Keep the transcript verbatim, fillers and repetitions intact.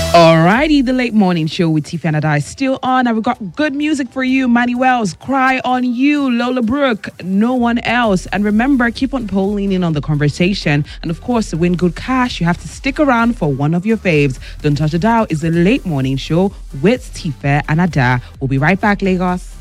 Alrighty, the late morning show with Tiffany and Ada is still on. And we've got good music for you. Manny Wells, Cry on You, Lola Brooke, No One Else. And remember, keep on polling in on the conversation. And of course, to win good cash, you have to stick around for one of your faves. Don't Touch the Dial is the late morning show with Tiffany and Ada. We'll be right back, Lagos.